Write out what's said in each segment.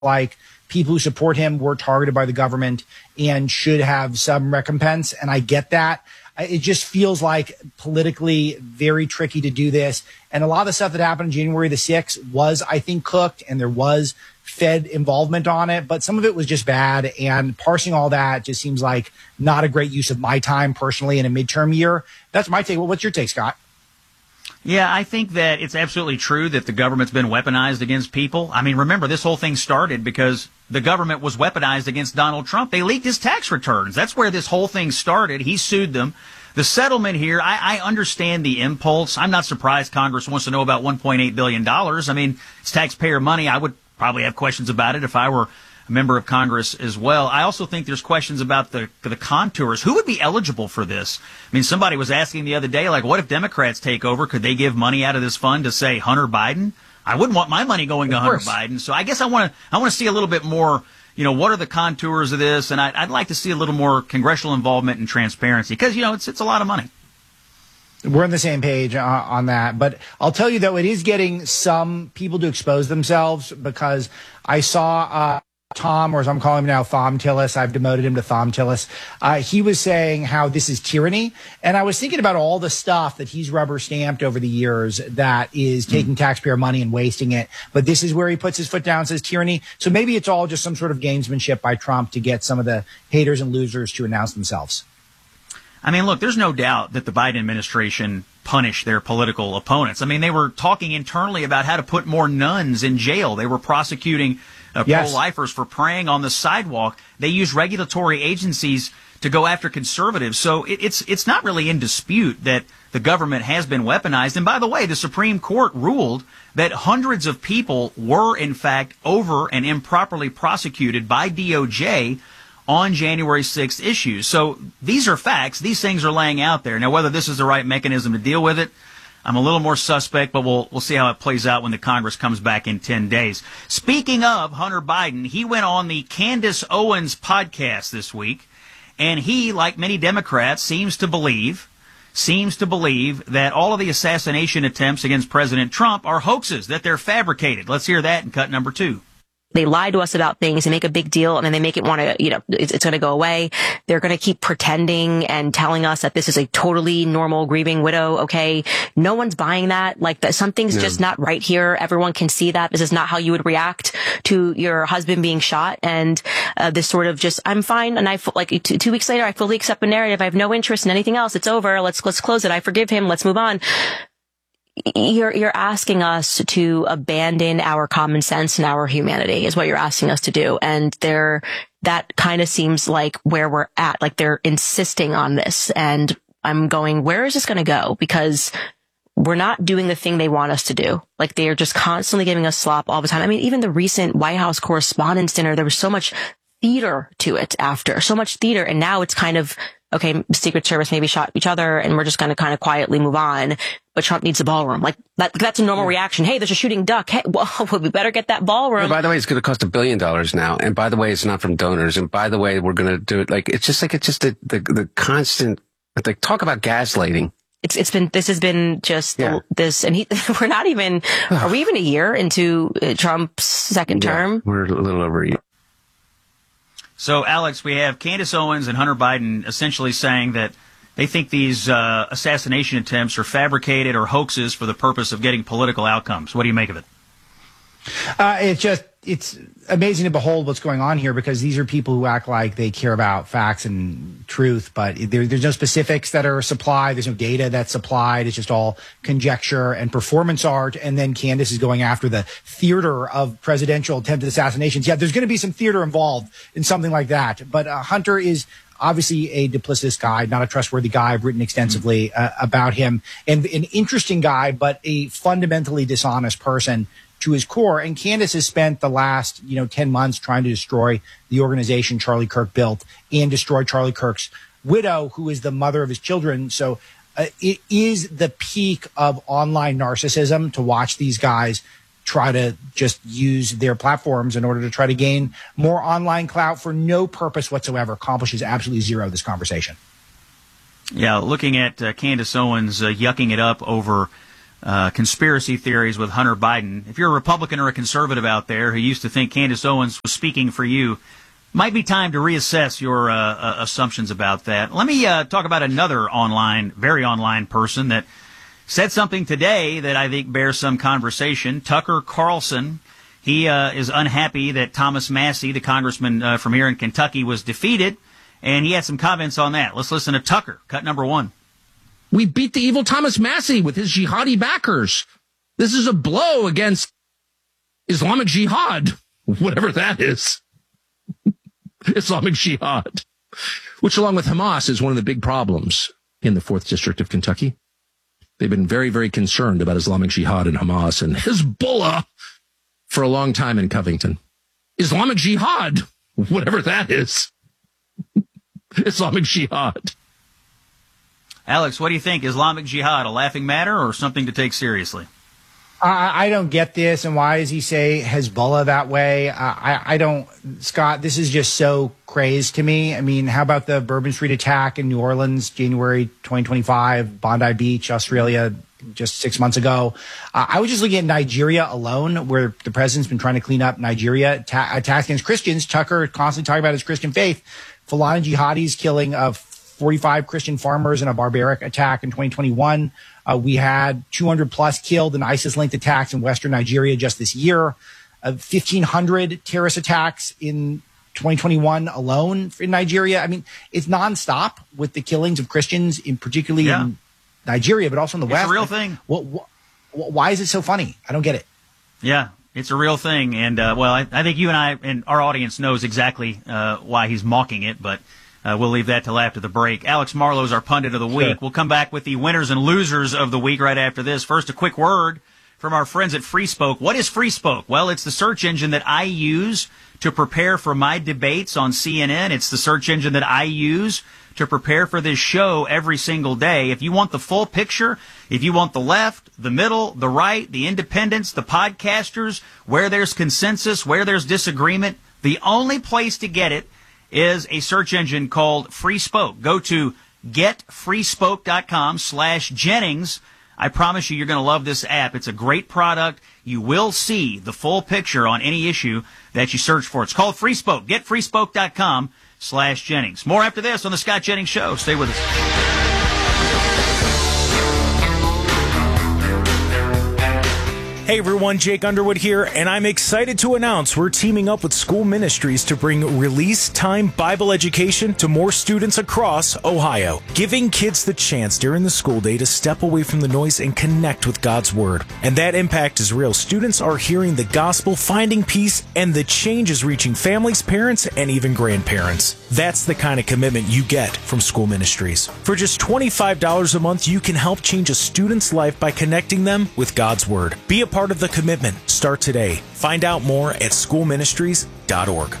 like people who support him were targeted by the government and should have some recompense. And I get that. It just feels like politically very tricky to do this. And a lot of the stuff that happened on January the 6th was, I think, cooked, and there was Fed involvement on it, but some of it was just bad. And parsing all that just seems like not a great use of my time personally in a midterm year. That's my take. Well, what's your take, Scott? Yeah, I think that it's absolutely true that the government's been weaponized against people. I mean, remember, this whole thing started because the government was weaponized against Donald Trump. They leaked his tax returns. That's where this whole thing started. He sued them. The settlement here, I understand the impulse. I'm not surprised Congress wants to know about $1.8 billion. I mean, it's taxpayer money. I would probably have questions about it if I were a member of Congress as well. I also think there's questions about the contours. Who would be eligible for this? I mean, somebody was asking the other day, like, what if Democrats take over? Could they give money out of this fund to, say, Hunter Biden? I wouldn't want my money going to Hunter Biden. So I guess I want to see a little bit more, what are the contours of this? And I'd like to see a little more congressional involvement and transparency because, it's a lot of money. We're on the same page on that. But I'll tell you, though, it is getting some people to expose themselves because I saw Tom, or as I'm calling him now, Thom Tillis. I've demoted him to Thom Tillis. He was saying how this is tyranny. And I was thinking about all the stuff that he's rubber stamped over the years that is taking taxpayer money and wasting it. But this is where he puts his foot down and says tyranny. So maybe it's all just some sort of gamesmanship by Trump to get some of the haters and losers to announce themselves. I mean, look, there's no doubt that the Biden administration punished their political opponents. I mean, they were talking internally about how to put more nuns in jail. They were prosecuting pro-lifers for praying on the sidewalk. They used regulatory agencies to go after conservatives. So it's not really in dispute that the government has been weaponized. And by the way, the Supreme Court ruled that hundreds of people were, in fact, over and improperly prosecuted by DOJ on January 6th issues. So these are facts. These things are laying out there. Now, whether this is the right mechanism to deal with it, I'm a little more suspect, but we'll see how it plays out when the Congress comes back in 10 days. Speaking of Hunter Biden, he went on the Candace Owens podcast this week, and he, like many Democrats, seems to believe that all of the assassination attempts against President Trump are hoaxes, that they're fabricated. Let's hear that in cut number 2. They lie to us about things and make a big deal, and then they make it want to, it's going to go away. They're going to keep pretending and telling us that this is a totally normal grieving widow. Okay. No one's buying that. Like that, something's just not right here. Everyone can see that. This is not how you would react to your husband being shot. And, this sort of just, I'm fine. And two weeks later, I fully accept the narrative. I have no interest in anything else. It's over. Let's close it. I forgive him. Let's move on. You're asking us to abandon our common sense and our humanity is what you're asking us to do. And that kind of seems like where we're at. Like they're insisting on this. And I'm going, where is this going to go? Because we're not doing the thing they want us to do. Like they are just constantly giving us slop all the time. I mean, even the recent White House Correspondents' Dinner, there was so much theater to it after, so much theater. And now it's kind of, okay, Secret Service maybe shot each other and we're just going to kind of quietly move on. But Trump needs a ballroom. Like that's a normal reaction. Hey, there's a shooting duck. Hey, well, we better get that ballroom. And by the way, it's going to cost $1 billion now. And by the way, it's not from donors. And by the way, we're going to do it. It's just the constant, talk about gaslighting. This has been just this, and we're not even, are we even a year into Trump's second term? We're a little over a year. So, Alex, we have Candace Owens and Hunter Biden essentially saying that they think these assassination attempts are fabricated or hoaxes for the purpose of getting political outcomes. What do you make of it? It's amazing to behold what's going on here because these are people who act like they care about facts and truth, but there's no specifics that are supplied. There's no data that's supplied. It's just all conjecture and performance art. And then Candace is going after the theater of presidential attempted assassinations. Yeah, there's going to be some theater involved in something like that. But Hunter is obviously a duplicitous guy, not a trustworthy guy. I've written extensively about him, and an interesting guy, but a fundamentally dishonest person to his core. And Candace has spent the last, 10 months trying to destroy the organization Charlie Kirk built and destroy Charlie Kirk's widow, who is the mother of his children. So it is the peak of online narcissism to watch these guys try to just use their platforms in order to try to gain more online clout for no purpose whatsoever. Accomplishes absolutely zero this conversation. Yeah, looking at Candace Owens yucking it up over conspiracy theories with Hunter Biden. If you're a Republican or a conservative out there who used to think Candace Owens was speaking for you, might be time to reassess your assumptions about that. Let me talk about another very online person that said something today that I think bears some conversation. Tucker Carlson, he is unhappy that Thomas Massie, the congressman from here in Kentucky, was defeated, and he had some comments on that. Let's listen to Tucker, cut number 1. We beat the evil Thomas Massie with his jihadi backers. This is a blow against Islamic Jihad, whatever that is. Islamic Jihad, which along with Hamas is one of the big problems in the 4th District of Kentucky. They've been very, very concerned about Islamic Jihad and Hamas and Hezbollah for a long time in Covington. Islamic Jihad, whatever that is. Islamic Jihad. Alex, what do you think? Islamic Jihad, a laughing matter or something to take seriously? I don't get this, and why does he say Hezbollah that way? I don't, Scott, this is just so crazed to me. I mean, how about the Bourbon Street attack in New Orleans, January 2025, Bondi Beach, Australia, just 6 months ago? I was just looking at Nigeria alone, where the president's been trying to clean up Nigeria, attacks against Christians. Tucker constantly talking about his Christian faith. Fulani jihadis killing of 45 Christian farmers in a barbaric attack in 2021. We had 200 plus killed in ISIS-linked attacks in Western Nigeria just this year. 1,500 terrorist attacks in 2021 alone in Nigeria. I mean, it's nonstop with the killings of Christians, particularly in Nigeria, but also in the West. It's a real thing. Why is it so funny? I don't get it. Yeah, it's a real thing. And, I think you and I and our audience knows exactly why he's mocking it, but we'll leave that till after the break. Alex Marlow is our pundit of the week. Sure. We'll come back with the winners and losers of the week right after this. First, a quick word from our friends at FreeSpoke. What is FreeSpoke? Well, it's the search engine that I use to prepare for my debates on CNN. It's the search engine that I use to prepare for this show every single day. If you want the full picture, if you want the left, the middle, the right, the independents, the podcasters, where there's consensus, where there's disagreement, the only place to get it is a search engine called FreeSpoke. Go to getfreespoke.com/Jennings. I promise you, you're going to love this app. It's a great product. You will see the full picture on any issue that you search for. It's called FreeSpoke. Getfreespoke.com/Jennings. More after this on the Scott Jennings Show. Stay with us. Hey everyone, Jake Underwood here, and I'm excited to announce we're teaming up with School Ministries to bring Release Time Bible education to more students across Ohio, giving kids the chance during the school day to step away from the noise and connect with God's Word. And that impact is real. Students are hearing the gospel, finding peace, and the change is reaching families, parents, and even grandparents. That's the kind of commitment you get from School Ministries. For just $25 a month, you can help change a student's life by connecting them with God's Word. Be a part of the commitment. Start today. Find out more at schoolministries.org.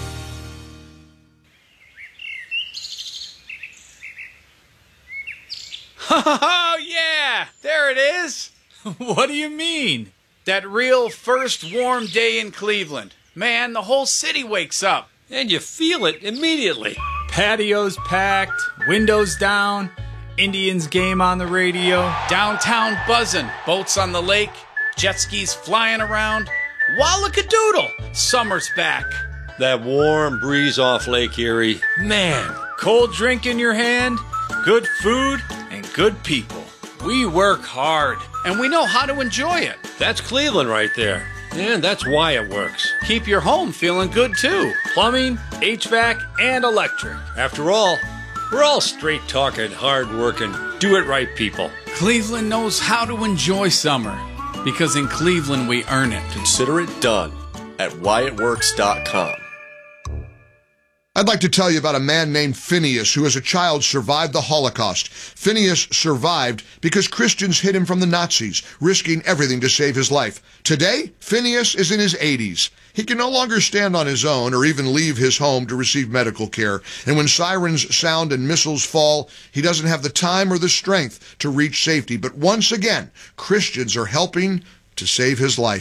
Oh, yeah! There it is! What do you mean? That real first warm day in Cleveland. Man, the whole city wakes up. And you feel it immediately. Patios packed, windows down, Indians game on the radio, downtown buzzing, boats on the lake, jet skis flying around. Wallakadoodle! Summer's back. That warm breeze off Lake Erie. Man, cold drink in your hand, good food, and good people. We work hard, and we know how to enjoy it. That's Cleveland right there. And that's why it works. Keep your home feeling good, too. Plumbing, HVAC, and electric. After all, we're all straight-talking, hard-working, do-it-right people. Cleveland knows how to enjoy summer, because in Cleveland we earn it. Consider it done at whyitworks.com. I'd like to tell you about a man named Phineas who as a child survived the Holocaust. Phineas survived because Christians hid him from the Nazis, risking everything to save his life. Today, Phineas is in his 80s. He can no longer stand on his own or even leave his home to receive medical care. And when sirens sound and missiles fall, he doesn't have the time or the strength to reach safety. But once again, Christians are helping to save his life.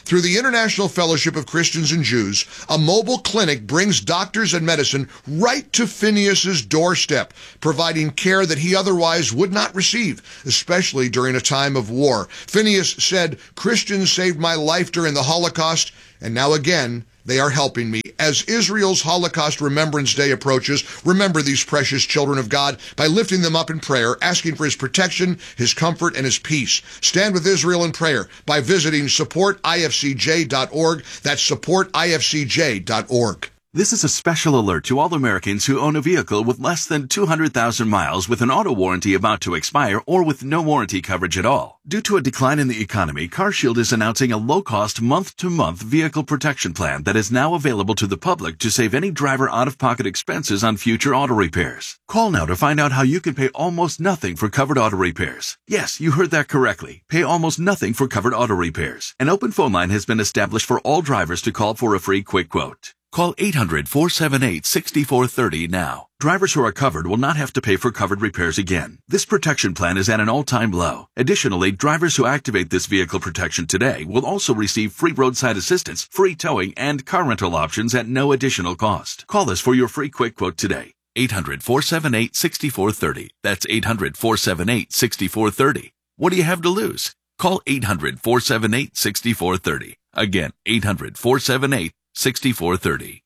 Through the International Fellowship of Christians and Jews, a mobile clinic brings doctors and medicine right to Phineas's doorstep, providing care that he otherwise would not receive, especially during a time of war. Phineas said, "Christians saved my life during the Holocaust, and now again, they are helping me." As Israel's Holocaust Remembrance Day approaches, remember these precious children of God by lifting them up in prayer, asking for his protection, his comfort, and his peace. Stand with Israel in prayer by visiting supportifcj.org. That's supportifcj.org. This is a special alert to all Americans who own a vehicle with less than 200,000 miles with an auto warranty about to expire or with no warranty coverage at all. Due to a decline in the economy, CarShield is announcing a low-cost month-to-month vehicle protection plan that is now available to the public to save any driver out-of-pocket expenses on future auto repairs. Call now to find out how you can pay almost nothing for covered auto repairs. Yes, you heard that correctly. Pay almost nothing for covered auto repairs. An open phone line has been established for all drivers to call for a free quick quote. Call 800-478-6430 now. Drivers who are covered will not have to pay for covered repairs again. This protection plan is at an all-time low. Additionally, drivers who activate this vehicle protection today will also receive free roadside assistance, free towing, and car rental options at no additional cost. Call us for your free quick quote today. 800-478-6430. That's 800-478-6430. What do you have to lose? Call 800-478-6430. Again, 800-478-6430. 6430.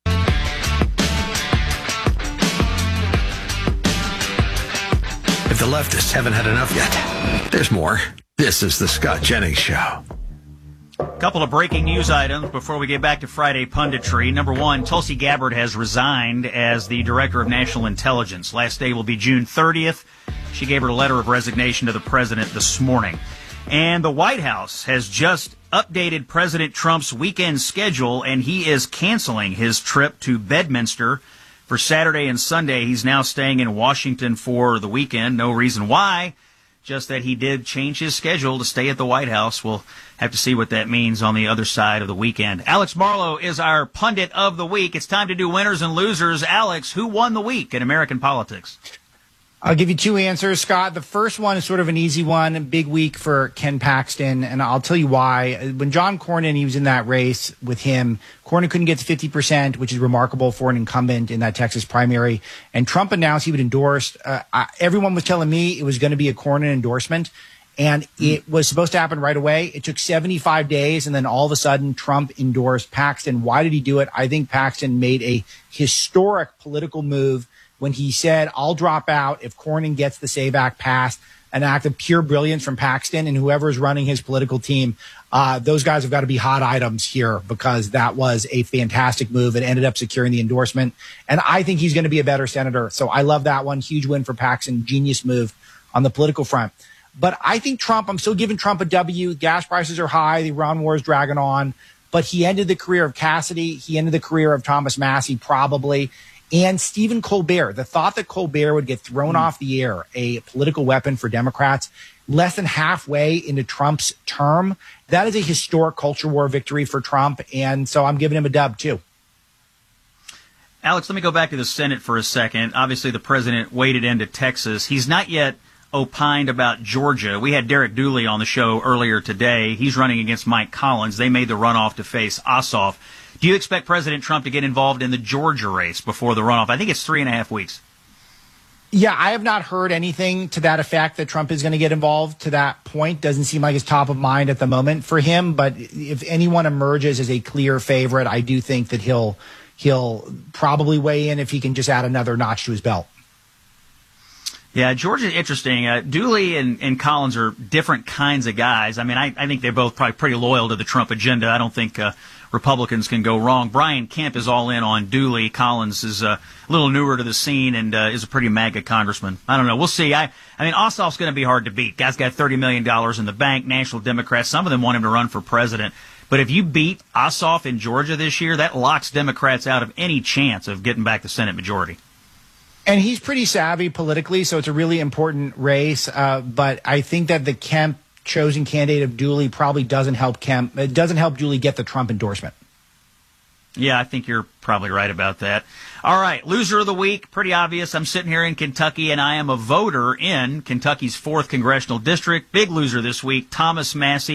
If the leftists haven't had enough yet, there's more. This is the Scott Jennings Show. Couple of breaking news items before we get back to Friday punditry. Number one, Tulsi Gabbard has resigned as the Director of National Intelligence. Last day will be June 30th. She gave her letter of resignation to the president this morning. And the White House has just updated President Trump's weekend schedule, and he is canceling his trip to Bedminster for Saturday and Sunday. He's now staying in Washington for the weekend. No reason why, just that he did change his schedule to stay at the White House. We'll have to see what that means on the other side of the weekend. Alex Marlow is our pundit of the week. It's time to do winners and losers. Alex, who won the week in American politics? I'll give you two answers, Scott. The first one is sort of an easy one. Big week for Ken Paxton, and I'll tell you why. When John Cornyn, he was in that race with him, Cornyn couldn't get to 50%, which is remarkable for an incumbent in that Texas primary. And Trump announced he would endorse. Everyone was telling me it was going to be a Cornyn endorsement, and it was supposed to happen right away. It took 75 days, and then all of a sudden, Trump endorsed Paxton. Why did he do it? I think Paxton made a historic political move when he said, "I'll drop out if Cornyn gets the SAVE Act passed." An act of pure brilliance from Paxton and whoever is running his political team. Those guys have got to be hot items here because that was a fantastic move. It ended up securing the endorsement. And I think he's going to be a better senator. So I love that one. Huge win for Paxton. Genius move on the political front. But I think Trump, I'm still giving Trump a W. Gas prices are high. The Iran war is dragging on. But he ended the career of Cassidy. He ended the career of Thomas Massie, probably. And Stephen Colbert, the thought that Colbert would get thrown off the air, a political weapon for Democrats, less than halfway into Trump's term, that is a historic culture war victory for Trump. And so I'm giving him a dub, too. Alex, let me go back to the Senate for a second. Obviously, the president waded into Texas. He's not yet opined about Georgia. We had Derek Dooley on the show earlier today. He's running against Mike Collins. They made the runoff to face Ossoff. Do you expect President Trump to get involved in the Georgia race before the runoff? I think it's 3.5 weeks. Yeah, I have not heard anything to that effect that Trump is going to get involved to that point. Doesn't seem like it's top of mind at the moment for him. But if anyone emerges as a clear favorite, I do think that he'll probably weigh in if he can just add another notch to his belt. Yeah, Georgia's interesting. Dooley and Collins are different kinds of guys. I mean, I think they're both probably pretty loyal to the Trump agenda. I don't think Republicans can go wrong. Brian Kemp is all in on Dooley. Collins is a little newer to the scene and is a pretty MAGA congressman. I don't know. We'll see. I mean, Ossoff's going to be hard to beat. Guy's got $30 million in the bank, National Democrats. Some of them want him to run for president. But if you beat Ossoff in Georgia this year, that locks Democrats out of any chance of getting back the Senate majority. And he's pretty savvy politically, so it's a really important race. But I think that the Kemp chosen candidate of Dooley probably doesn't help Kemp. It doesn't help Dooley get the Trump endorsement. Yeah, I think you're probably right about that. All right, loser of the week, pretty obvious. I'm sitting here in Kentucky, and I am a voter in Kentucky's 4th Congressional District. Big loser this week, Thomas Massie.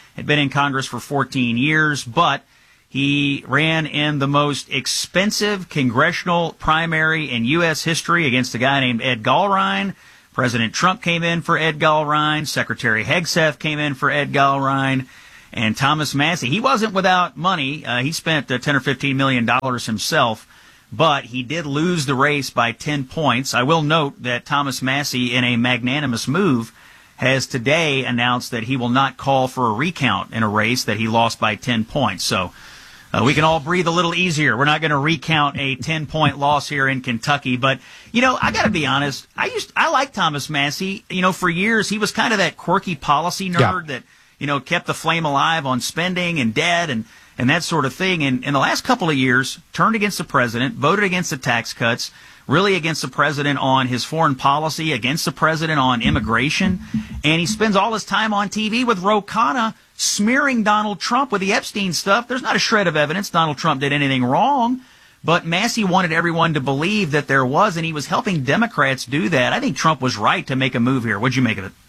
had been in Congress for 14 years, but he ran in the most expensive congressional primary in U.S. history against a guy named Ed Gallrein. President Trump came in for Ed Gallrein. Secretary Hegseth came in for Ed Gallrein. And Thomas Massie, he wasn't without money. He spent $10 or $15 million himself, but he did lose the race by 10 points. I will note that Thomas Massie, in a magnanimous move, has today announced that he will not call for a recount in a race that he lost by 10 points. So we can all breathe a little easier. We're not going to recount a 10-point loss here in Kentucky. But, I got to be honest. I like Thomas Massie. For years, he was kind of that quirky policy nerd that, kept the flame alive on spending and debt and that sort of thing. And in the last couple of years, turned against the president, voted against the tax cuts, really against the president on his foreign policy, against the president on immigration. And he spends all his time on TV with Ro Khanna smearing Donald Trump with the Epstein stuff. There's not a shred of evidence Donald Trump did anything wrong, but Massie wanted everyone to believe that there was, and he was helping Democrats do that. I think Trump was right to make a move here. What'd you make of it?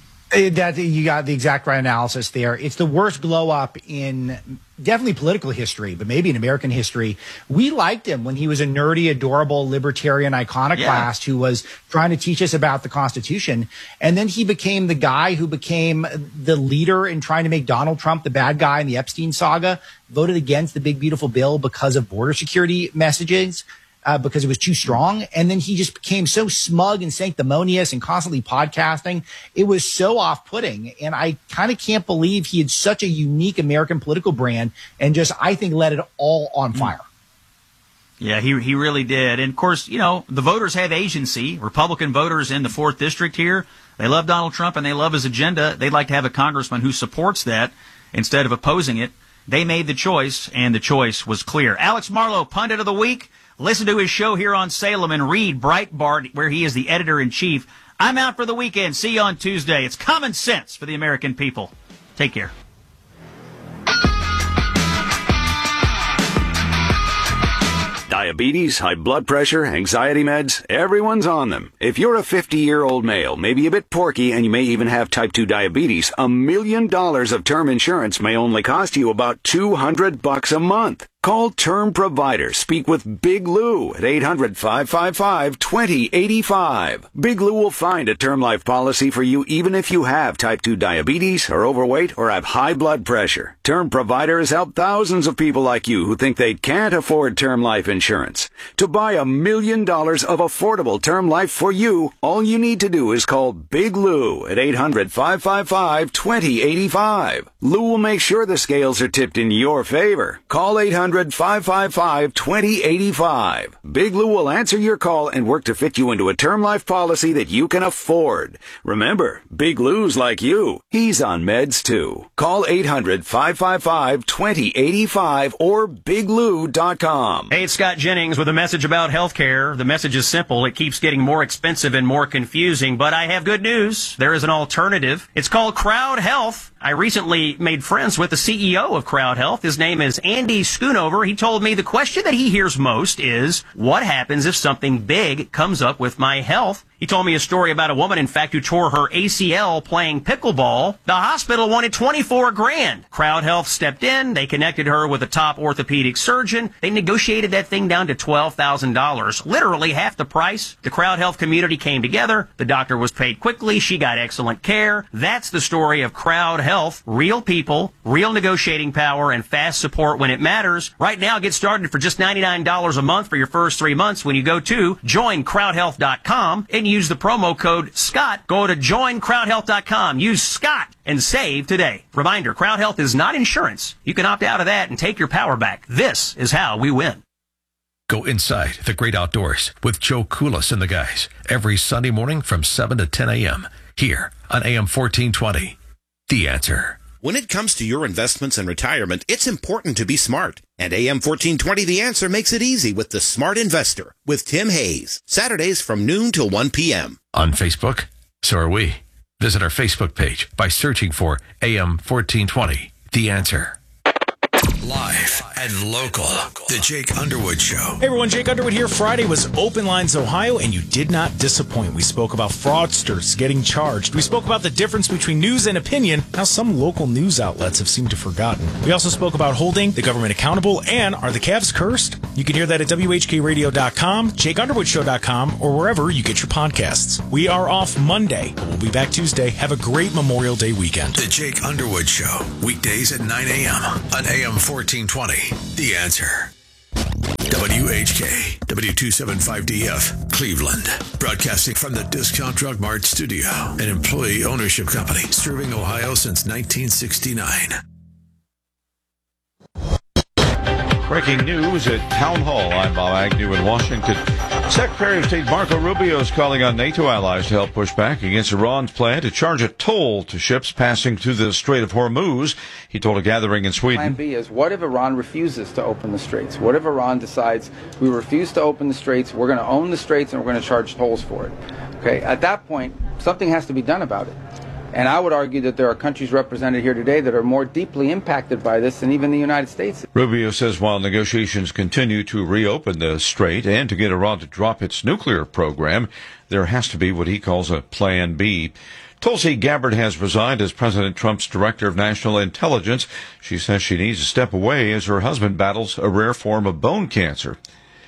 You got the exact right analysis there. It's the worst glow up in definitely political history, but maybe in American history. We liked him when he was a nerdy, adorable, libertarian iconoclast who was trying to teach us about the Constitution. And then he became the guy who became the leader in trying to make Donald Trump the bad guy in the Epstein saga, voted against the big, beautiful bill because of border security messages. Because it was too strong. And then he just became so smug and sanctimonious and constantly podcasting. It was so off-putting. And I kind of can't believe he had such a unique American political brand and just, I think, let it all on fire. Yeah, he really did. And, of course, the voters have agency. Republican voters in the 4th District here, they love Donald Trump and they love his agenda. They'd like to have a congressman who supports that instead of opposing it. They made the choice, and the choice was clear. Alex Marlow, Pundit of the Week. Listen to his show here on Salem and read Breitbart, where he is the editor-in-chief. I'm out for the weekend. See you on Tuesday. It's common sense for the American people. Take care. Diabetes, high blood pressure, anxiety meds, everyone's on them. If you're a 50-year-old male, maybe a bit porky, and you may even have type 2 diabetes, $1 million of term insurance may only cost you about $200 a month. Call Term Provider. Speak with Big Lou at 800-555-2085. Big Lou will find a term life policy for you even if you have type 2 diabetes, are overweight, or have high blood pressure. Term Provider has helped thousands of people like you who think they can't afford term life insurance. To buy $1 million of affordable term life for you, all you need to do is call Big Lou at 800-555-2085. Lou will make sure the scales are tipped in your favor. Call 800-555-2085. Big Lou will answer your call and work to fit you into a term life policy that you can afford. Remember, Big Lou's like you. He's on meds too. Call 800-555-2085 or biglou.com. Hey, it's Scott Jennings with a message about healthcare. The message is simple. It keeps getting more expensive and more confusing, but I have good news. There is an alternative. It's called Crowd Health. I recently made friends with the CEO of Crowd Health. His name is Andy Schoonover. He told me the question that he hears most is, what happens if something big comes up with my health? He told me a story about a woman, in fact, who tore her ACL playing pickleball. The hospital wanted $24,000. Crowd Health stepped in. They connected her with a top orthopedic surgeon. They negotiated that thing down to $12,000, literally half the price. The Crowd Health community came together. The doctor was paid quickly. She got excellent care. That's the story of Crowd Health. Real people, real negotiating power, and fast support when it matters. Right now, get started for just $99 a month for your first 3 months when you go to joincrowdhealth.com and use the promo code SCOTT. Go to joincrowdhealth.com. Use SCOTT and save today. Reminder, Crowd Health is not insurance. You can opt out of that and take your power back. This is how we win. Go inside the great outdoors with Joe Koulis and the guys every Sunday morning from 7 to 10 a.m. here on AM 1420. The Answer. When it comes to your investments and retirement, it's important to be smart. And AM 1420 The Answer makes it easy with The Smart Investor with Tim Hayes. Saturdays from noon till 1 p.m. On Facebook, so are we. Visit our Facebook page by searching for AM 1420 The Answer. Live and local. The Jake Underwood Show. Hey everyone, Jake Underwood here. Friday was Open Lines Ohio, and you did not disappoint. We spoke about fraudsters getting charged. We spoke about the difference between news and opinion, how some local news outlets have seemed to have forgotten. We also spoke about holding the government accountable, and are the Cavs cursed? You can hear that at WHKRadio.com, JakeUnderwoodShow.com, or wherever you get your podcasts. We are off Monday, but we'll be back Tuesday. Have a great Memorial Day weekend. The Jake Underwood Show, weekdays at 9 a.m. on AM 1420. The Answer. WHK, W275DF, Cleveland. Broadcasting from the Discount Drug Mart studio, an employee ownership company serving Ohio since 1969. Breaking news at Town Hall. I'm Bob Agnew in Washington. Secretary of State Marco Rubio is calling on NATO allies to help push back against Iran's plan to charge a toll to ships passing through the Strait of Hormuz. He told a gathering in Sweden. Plan B is, what if Iran refuses to open the straits? What if Iran decides we refuse to open the straits, we're going to own the straits, and we're going to charge tolls for it? Okay, at that point, something has to be done about it. And I would argue that there are countries represented here today that are more deeply impacted by this than even the United States. Rubio says while negotiations continue to reopen the strait and to get Iran to drop its nuclear program, there has to be what he calls a Plan B. Tulsi Gabbard has resigned as President Trump's Director of National Intelligence. She says she needs to step away as her husband battles a rare form of bone cancer.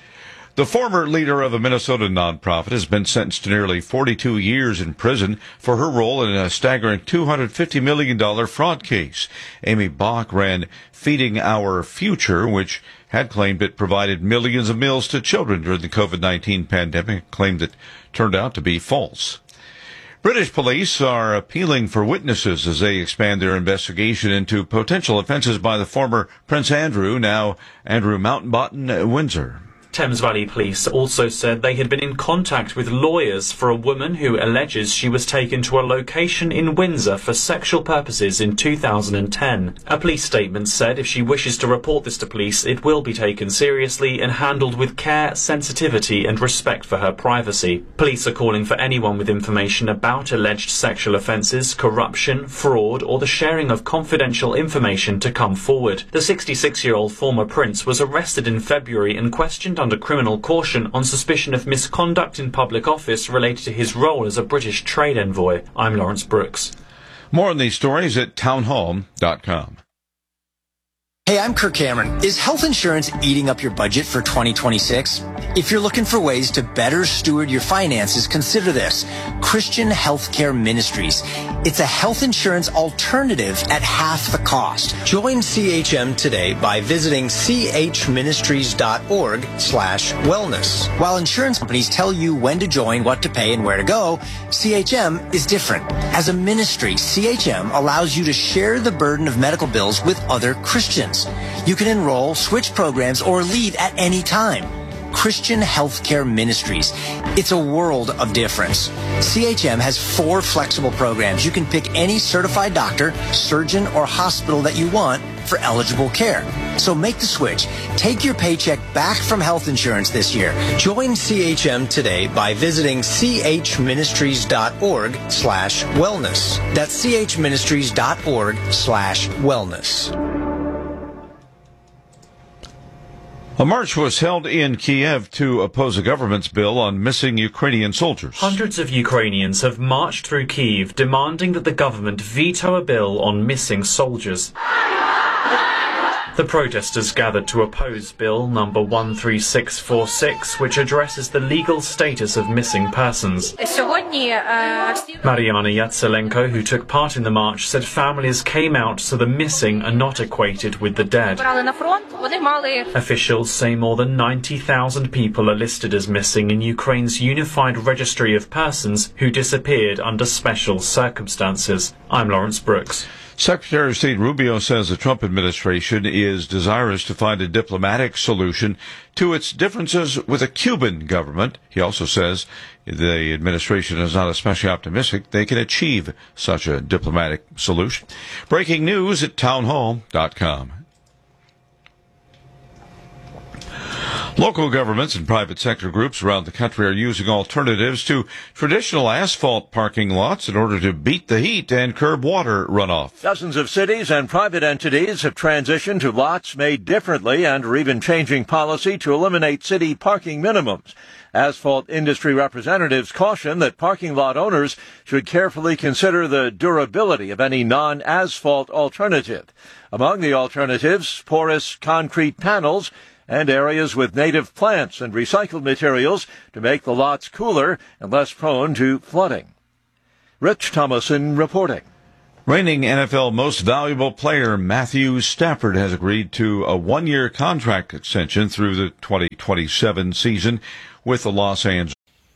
The former leader of a Minnesota nonprofit has been sentenced to nearly 42 years in prison for her role in a staggering $250 million fraud case. Amy Bach ran Feeding Our Future, which had claimed it provided millions of meals to children during the COVID-19 pandemic, a claim that turned out to be false. British police are appealing for witnesses as they expand their investigation into potential offenses by the former Prince Andrew, now Andrew Mountbatten, Windsor. Thames Valley Police also said they had been in contact with lawyers for a woman who alleges she was taken to a location in Windsor for sexual purposes in 2010. A police statement said if she wishes to report this to police, it will be taken seriously and handled with care, sensitivity and respect for her privacy. Police are calling for anyone with information about alleged sexual offences, corruption, fraud or the sharing of confidential information to come forward. The 66-year-old former prince was arrested in February and questioned under criminal caution on suspicion of misconduct in public office related to his role as a British trade envoy. I'm Lawrence Brooks. More on these stories at townhall.com. Hey, I'm Kirk Cameron. Is health insurance eating up your budget for 2026? If you're looking for ways to better steward your finances, consider this. Christian Healthcare Ministries. It's a health insurance alternative at half the cost. Join CHM today by visiting chministries.org/wellness. While insurance companies tell you when to join, what to pay, and where to go, CHM is different. As a ministry, CHM allows you to share the burden of medical bills with other Christians. You can enroll, switch programs, or leave at any time. Christian Healthcare Ministries. It's a world of difference. CHM has 4 flexible programs. You can pick any certified doctor, surgeon, or hospital that you want for eligible care. So make the switch. Take your paycheck back from health insurance this year. Join CHM today by visiting chministries.org/wellness. That's chministries.org/wellness. A march was held in Kiev to oppose the government's bill on missing Ukrainian soldiers. Hundreds of Ukrainians have marched through Kyiv demanding that the government veto a bill on missing soldiers. The protesters gathered to oppose Bill number 13646, which addresses the legal status of missing persons. Mariana Yatselenko, who took part in the march, said families came out so the missing are not equated with the dead. Officials say more than 90,000 people are listed as missing in Ukraine's Unified Registry of Persons who disappeared under special circumstances. I'm Lawrence Brooks. Secretary of State Rubio says the Trump administration is desirous to find a diplomatic solution to its differences with the Cuban government. He also says the administration is not especially optimistic they can achieve such a diplomatic solution. Breaking news at townhall.com. Local governments and private sector groups around the country are using alternatives to traditional asphalt parking lots in order to beat the heat and curb water runoff. Dozens of cities and private entities have transitioned to lots made differently and are even changing policy to eliminate city parking minimums. Asphalt industry representatives caution that parking lot owners should carefully consider the durability of any non-asphalt alternative. Among the alternatives, porous concrete panels and areas with native plants and recycled materials to make the lots cooler and less prone to flooding. Rich Thomason reporting. Reigning NFL Most Valuable Player Matthew Stafford has agreed to a one-year contract extension through the 2027 season with the Los Angeles.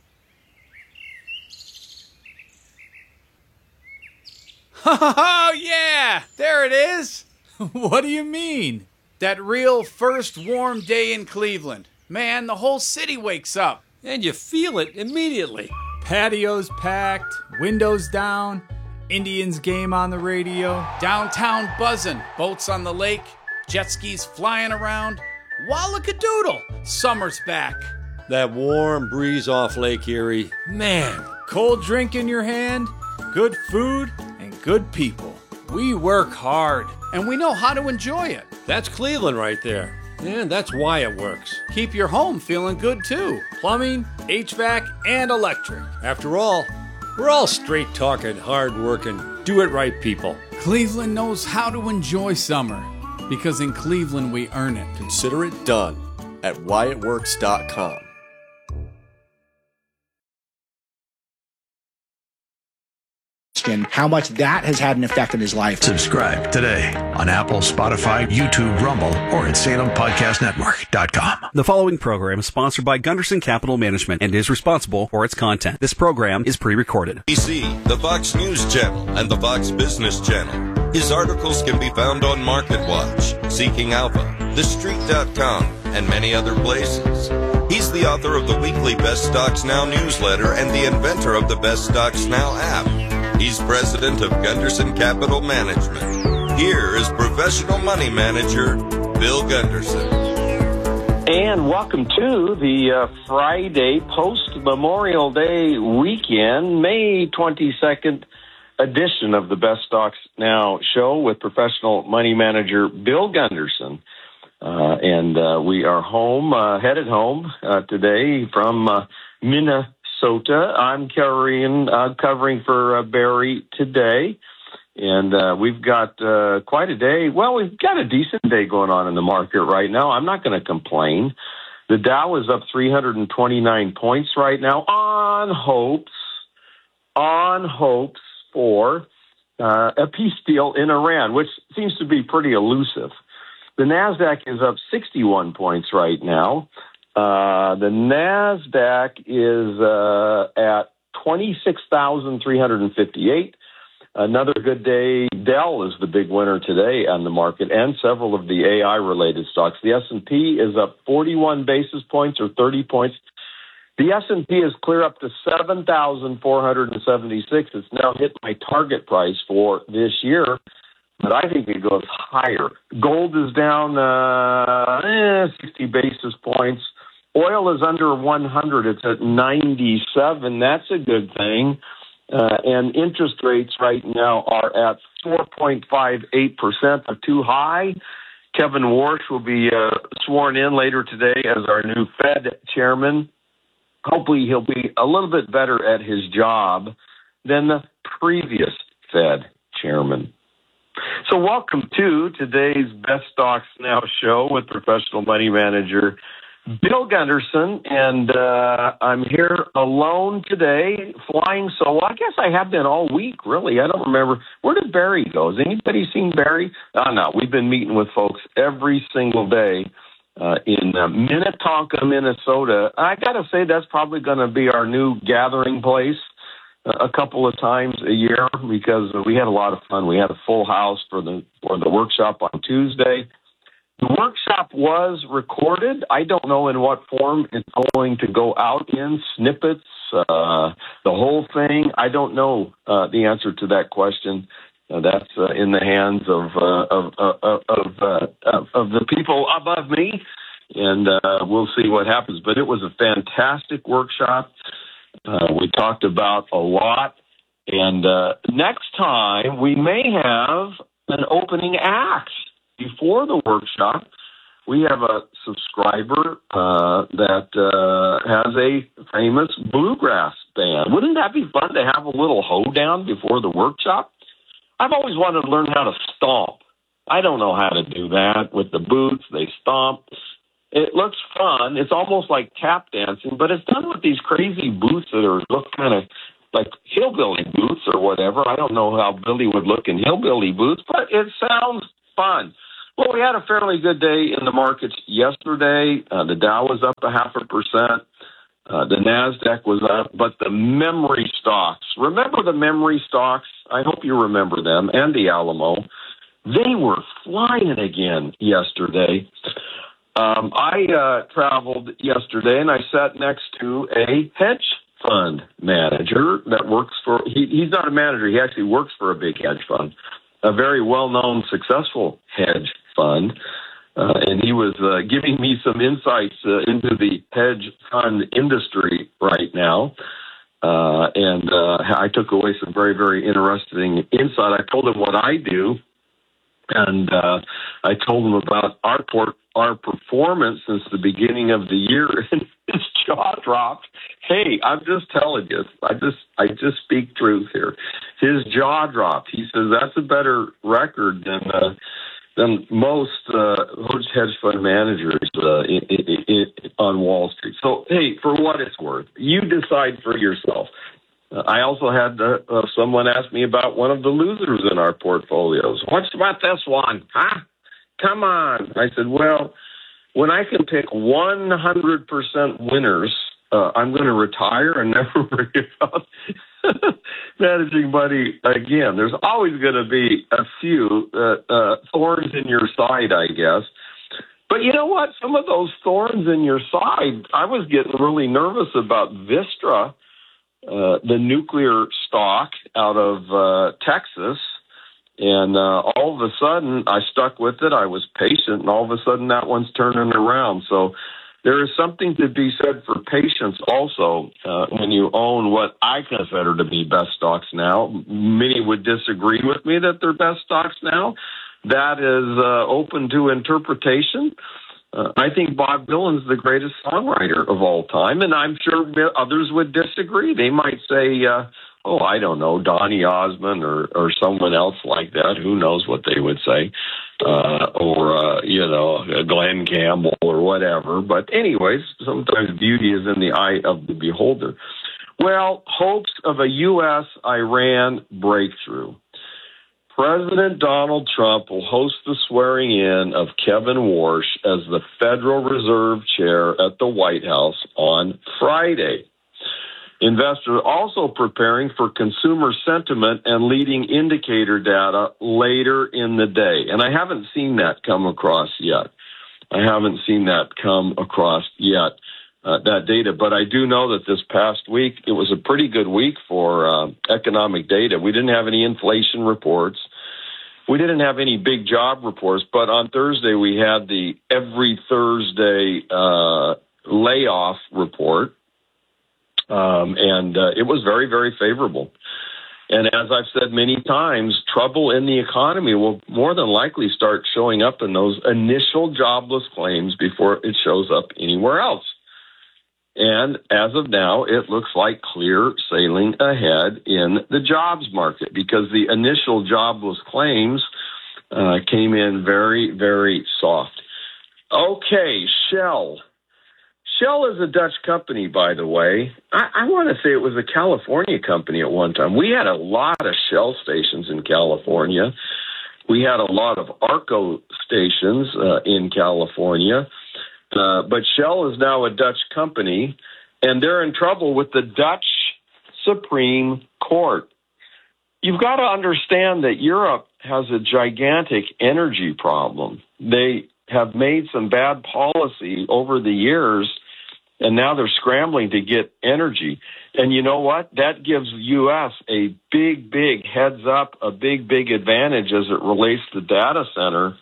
Oh, yeah! There it is! What do you mean? That real first warm day in Cleveland. Man, the whole city wakes up. And you feel it immediately. Patios packed, windows down, Indians game on the radio, downtown buzzing, boats on the lake, jet skis flying around. Wallakadoodle, summer's back. That warm breeze off Lake Erie. Man. Cold drink in your hand, good food, and good people. We work hard, and we know how to enjoy it. That's Cleveland right there. And that's why it works. Keep your home feeling good, too. Plumbing, HVAC, and electric. After all, we're all straight-talking, hard-working, do-it-right people. Cleveland knows how to enjoy summer, because in Cleveland we earn it. Consider it done at whyitworks.com. How much that has had an effect on his life. Subscribe today on Apple, Spotify, YouTube, Rumble, or at SalemPodcastNetwork.com. The following program is sponsored by Gunderson Capital Management and is responsible for its content. This program is pre-recorded. BBC, the Fox News Channel, and the Fox Business Channel. His articles can be found on MarketWatch, Seeking Alpha, TheStreet.com, and many other places. He's the author of the weekly Best Stocks Now newsletter and the inventor of the Best Stocks Now app. He's president of Gunderson Capital Management. Here is professional money manager, Bill Gunderson. And welcome to the Friday post-Memorial Day weekend, May 22nd edition of the Best Stocks Now show with professional money manager Bill Gunderson. And we are headed home today from Minnesota. I'm covering for Barry today, and we've got quite a day. Well, we've got a decent day going on in the market right now. I'm not going to complain. The Dow is up 329 points right now on hopes for a peace deal in Iran, which seems to be pretty elusive. The NASDAQ is up 61 points right now. The NASDAQ is at 26,358. Another good day. Dell is the big winner today on the market, and several of the AI-related stocks. The S&P is up 41 basis points or 30 points. The S&P is clear up to 7,476. It's now hit my target price for this year, but I think it goes higher. Gold is down 60 basis points. Oil is under 100. It's at 97. That's a good thing. And interest rates right now are at 4.58%. They're too high. Kevin Warsh will be sworn in later today as our new Fed chairman. Hopefully he'll be a little bit better at his job than the previous Fed chairman. So welcome to today's Best Stocks Now show with professional money manager Bill Gunderson, and I'm here alone today, flying solo. I guess I have been all week, really. I don't remember. Where did Barry go? Has anybody seen Barry? No, we've been meeting with folks every single day in Minnetonka, Minnesota. I got to say that's probably going to be our new gathering place a couple of times a year because we had a lot of fun. We had a full house for the workshop on Tuesday. The workshop was recorded. I don't know in what form it's going to go out in, snippets, the whole thing. I don't know the answer to that question. That's in the hands of the people above me and we'll see what happens. But it was a fantastic workshop. We talked about a lot. And next time, we may have an opening act before the workshop. We have a subscriber that has a famous bluegrass band. Wouldn't that be fun to have a little hoedown before the workshop? I've always wanted to learn how to stomp. I don't know how to do that with the boots. They stomp. It looks fun. It's almost like tap dancing, but it's done with these crazy boots that look kind of like hillbilly boots or whatever. I don't know how Billy would look in hillbilly boots, but it sounds fun. Well, we had a fairly good day in the markets yesterday. The Dow was up 0.5%. The NASDAQ was up, but the memory stocks, remember the memory stocks? I hope you remember them, and the Alamo. They were flying again yesterday. I traveled yesterday, and I sat next to a hedge fund manager that works for, he's not a manager, he actually works for a big hedge fund, a very well-known, successful hedge fund. And he was giving me some insights into the hedge fund industry right now. And I took away some very, very interesting insight. I told him what I do, and I told him about our performance since the beginning of the year, and his jaw dropped. Hey, I'm just telling you, I just speak truth here. His jaw dropped. He says that's a better record than most hedge fund managers on Wall Street. So, hey, for what it's worth, you decide for yourself. I also had someone ask me about one of the losers in our portfolios. What's about this one? Huh? Come on. I said, well, when I can pick 100% winners, I'm going to retire and never worry about managing money again. There's always going to be a few thorns in your side, I guess. But you know what? Some of those thorns in your side, I was getting really nervous about Vistra, the nuclear stock out of Texas. And all of a sudden, I stuck with it. I was patient, and all of a sudden, that one's turning around. So there is something to be said for patience also when you own what I consider to be best stocks now. Many would disagree with me that they're best stocks now. That is open to interpretation. I think Bob Dylan's the greatest songwriter of all time, and I'm sure others would disagree. They might say, I don't know, Donny Osmond or someone else like that. Who knows what they would say. Or Glenn Campbell or whatever. But anyways, sometimes beauty is in the eye of the beholder. Well, hopes of a U.S.-Iran breakthrough. President Donald Trump will host the swearing-in of Kevin Warsh as the Federal Reserve Chair at the White House on Friday. Investors also preparing for consumer sentiment and leading indicator data later in the day. And I haven't seen that come across yet. That data. But I do know that this past week, it was a pretty good week for economic data. We didn't have any inflation reports. We didn't have any big job reports. But on Thursday, we had the every Thursday layoff report. And it was very, very favorable. And as I've said many times, trouble in the economy will more than likely start showing up in those initial jobless claims before it shows up anywhere else. And as of now, it looks like clear sailing ahead in the jobs market because the initial jobless claims came in very, very soft. Okay, Shell. Shell is a Dutch company, by the way. I want to say it was a California company at one time. We had a lot of Shell stations in California. We had a lot of Arco stations in California. But Shell is now a Dutch company, and they're in trouble with the Dutch Supreme Court. You've got to understand that Europe has a gigantic energy problem. They have made some bad policy over the years, and now they're scrambling to get energy. And you know what? That gives the U.S. a big, big heads up, a big, big advantage as it relates to data center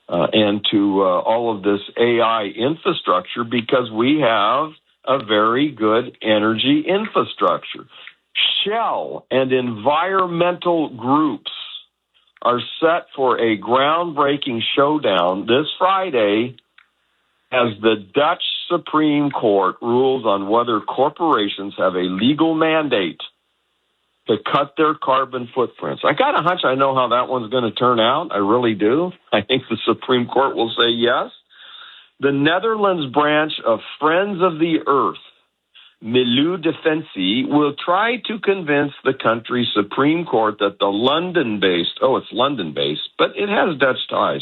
and to all of this AI infrastructure, because we have a very good energy infrastructure. Shell and environmental groups are set for a groundbreaking showdown this Friday as the Dutch Supreme Court rules on whether corporations have a legal mandate to cut their carbon footprints. I got a hunch I know how that one's going to turn out. I really do. I think the Supreme Court will say yes. The Netherlands branch of Friends of the Earth, Milieudefensie, will try to convince the country's Supreme Court that the London-based, it's London-based, but it has Dutch ties,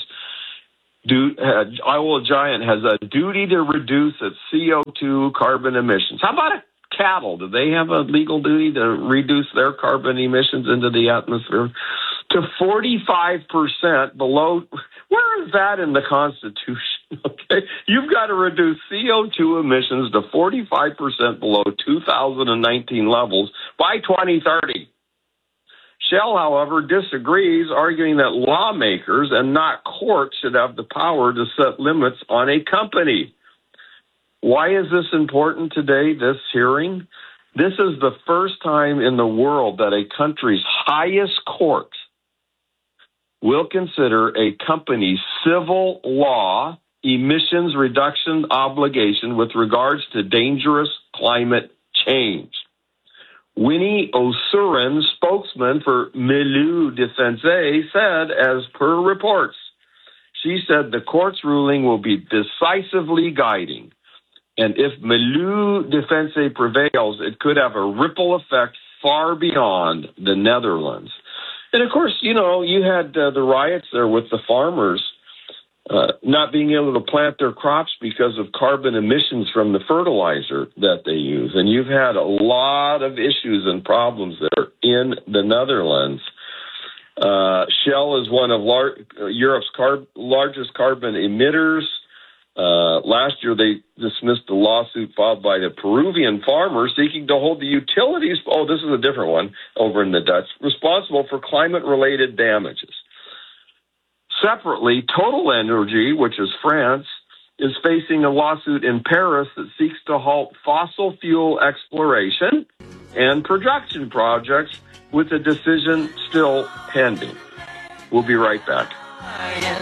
oil giant has a duty to reduce its CO2 carbon emissions. How about cattle? Do they have a legal duty to reduce their carbon emissions into the atmosphere to 45% below? Where is that in the Constitution? Okay, you've got to reduce CO2 emissions to 45% below 2019 levels by 2030. Shell, however, disagrees, arguing that lawmakers and not courts should have the power to set limits on a company. Why is this important today, this hearing? This is the first time in the world that a country's highest court will consider a company's civil law emissions reduction obligation with regards to dangerous climate change. Winnie O'Surin, spokesman for Milieudefensie, said, as per reports, she said the court's ruling will be decisively guiding. And if Milieudefensie prevails, it could have a ripple effect far beyond the Netherlands. And of course, you had the riots there with the farmers not being able to plant their crops because of carbon emissions from the fertilizer that they use. And you've had a lot of issues and problems there in the Netherlands. Shell is one of Europe's largest carbon emitters. Last year, they dismissed a lawsuit filed by the Peruvian farmers seeking to hold the utilities, this is a different one, over in the Dutch, responsible for climate-related damages. Separately, Total Energy, which is France, is facing a lawsuit in Paris that seeks to halt fossil fuel exploration and production projects with a decision still pending. We'll be right back.